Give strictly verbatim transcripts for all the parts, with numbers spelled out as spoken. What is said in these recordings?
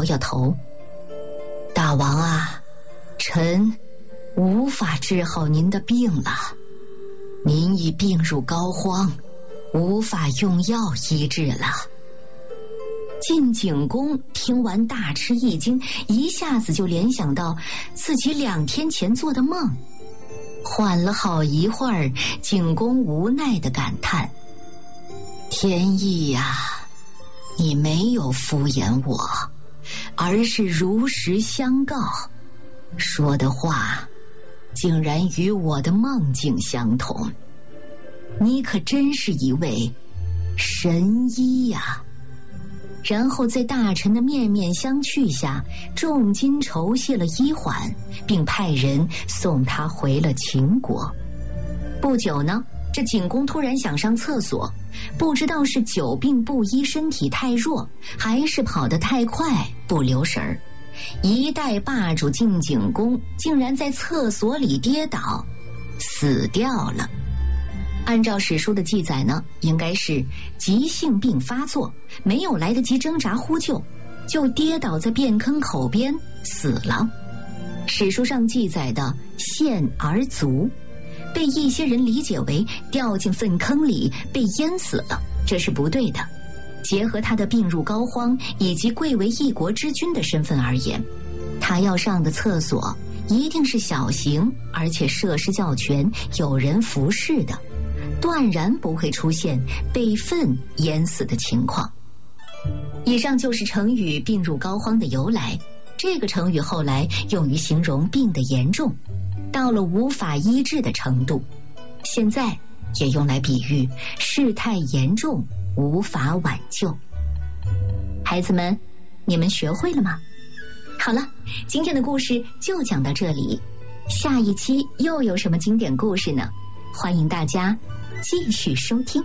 摇头。大王啊，臣无法治好您的病了，您已病入膏肓，无法用药医治了。晋景公听完大吃一惊，一下子就联想到自己两天前做的梦。缓了好一会儿，景公无奈地感叹：天意呀，你没有敷衍我，而是如实相告，说的话竟然与我的梦境相同。你可真是一位神医呀！然后在大臣的面面相觑下，重金酬谢了医缓，并派人送他回了秦国。不久呢，这景公突然想上厕所，不知道是久病不医，身体太弱，还是跑得太快不留神儿，一代霸主晋景公竟然在厕所里跌倒死掉了。按照史书的记载呢，应该是急性病发作，没有来得及挣扎呼救，就跌倒在便坑口边死了。史书上记载的陷而卒，被一些人理解为掉进粪坑里被淹死了，这是不对的。结合他的病入膏肓以及贵为一国之君的身份而言，他要上的厕所一定是小型而且设施较全，有人服侍的，断然不会出现被粪淹死的情况。以上就是成语病入膏肓的由来。这个成语后来用于形容病的严重，到了无法医治的程度，现在也用来比喻事态严重，无法挽救。孩子们，你们学会了吗？好了，今天的故事就讲到这里，下一期又有什么经典故事呢？欢迎大家继续收听。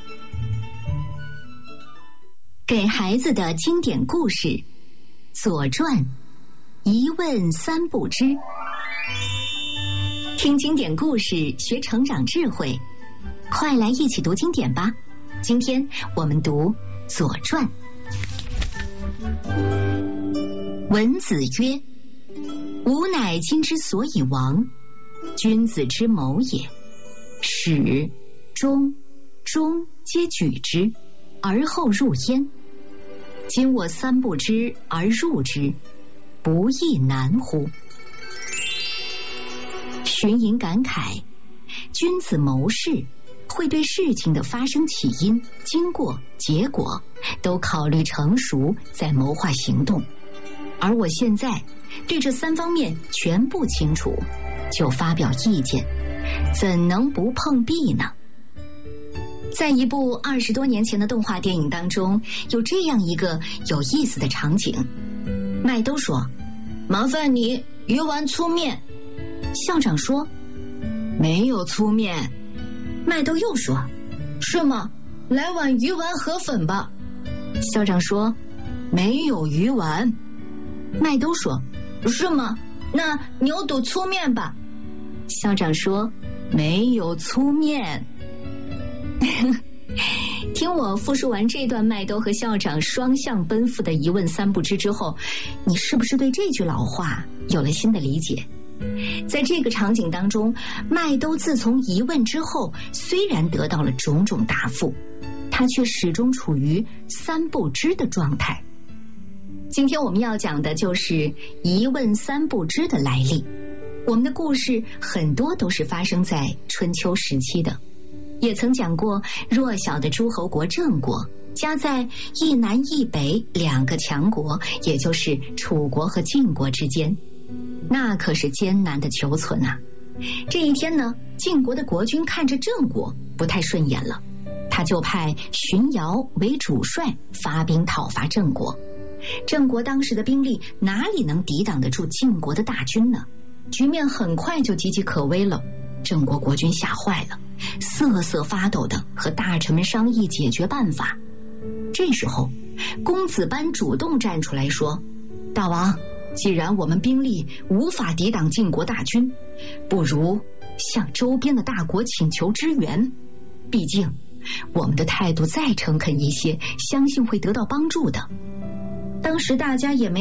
给孩子的经典故事《左传》，一问三不知。听经典故事，学成长智慧，快来一起读经典吧。今天我们读《左传》。文子曰：吾乃今之所以亡，君子之谋也。始、终、终皆举之，而后入焉。今我三不知而入之，不亦难乎？荀寅感慨，君子谋事会对事情的发生起因、经过、结果都考虑成熟，再谋划行动。而我现在对这三方面全不清楚，就发表意见，怎能不碰壁呢？在一部二十多年前的动画电影当中，有这样一个有意思的场景。麦兜说：麻烦你鱼丸粗面。校长说：没有粗面。麦兜又说：是吗？来碗鱼丸河粉吧。校长说：没有鱼丸。麦兜说：是吗？那牛肚粗面吧。校长说：没有粗面。听我复述完这段麦兜和校长双向奔赴的一问三不知之后，你是不是对这句老话有了新的理解？在这个场景当中，麦兜自从一问之后，虽然得到了种种答复，他却始终处于三不知的状态。今天我们要讲的就是一问三不知的来历。我们的故事很多都是发生在春秋时期的，也曾讲过弱小的诸侯国郑国夹在一南一北两个强国，也就是楚国和晋国之间，那可是艰难的求存啊。这一天呢，晋国的国君看着郑国不太顺眼了，他就派荀瑶为主帅发兵讨伐郑国。郑国当时的兵力哪里能抵挡得住晋国的大军呢？局面很快就岌岌可危了。郑国国君吓坏了，瑟瑟发抖的和大臣们商议解决办法。这时候公子班主动站出来说：大王，既然我们兵力无法抵挡晋国大军，不如向周边的大国请求支援，毕竟我们的态度再诚恳一些，相信会得到帮助的。当时大家也没